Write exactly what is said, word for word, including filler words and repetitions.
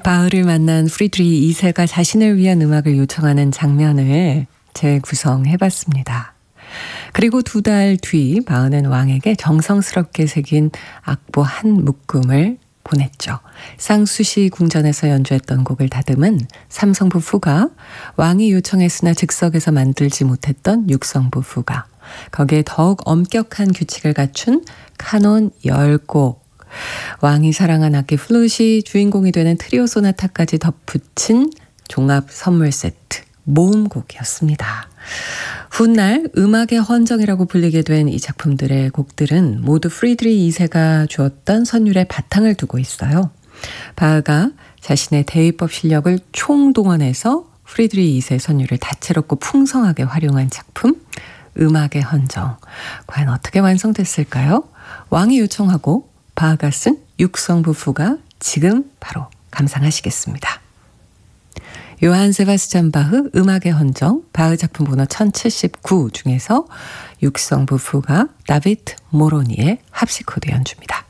바흐를 만난 프리드리히 이 세가 자신을 위한 음악을 요청하는 장면을 재구성해봤습니다. 그리고 두 달 뒤 바흐는 왕에게 정성스럽게 새긴 악보 한 묶음을 보냈죠. 쌍수시 궁전에서 연주했던 곡을 다듬은 삼성부 후가, 왕이 요청했으나 즉석에서 만들지 못했던 육성부 후가, 거기에 더욱 엄격한 규칙을 갖춘 카논 열 곡, 왕이 사랑한 악기 플룻이 주인공이 되는 트리오 소나타까지 덧붙인 종합 선물 세트, 모음곡이었습니다. 훗날 음악의 헌정이라고 불리게 된 이 작품들의 곡들은 모두 프리드리히 이 세가 주었던 선율의 바탕을 두고 있어요. 바흐가 자신의 대위법 실력을 총동원해서 프리드리히 이 세 선율을 다채롭고 풍성하게 활용한 작품, 음악의 헌정. 과연 어떻게 완성됐을까요? 왕이 요청하고 바흐가 쓴 육성부 후가 지금 바로 감상하시겠습니다. 요한 세바스찬 바흐 음악의 헌정, 바흐 작품 번호 천칠십구 중에서 육성부 후가 다비드 모로니의 합시코드 연주입니다.